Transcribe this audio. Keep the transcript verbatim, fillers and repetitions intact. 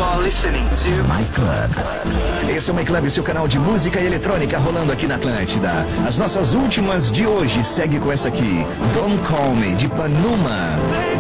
are listening to My Club. Esse é o My Club, seu canal de música e eletrônica rolando aqui na Atlântida. As nossas últimas de hoje segue com essa aqui, Don't Call Me, de Panuma.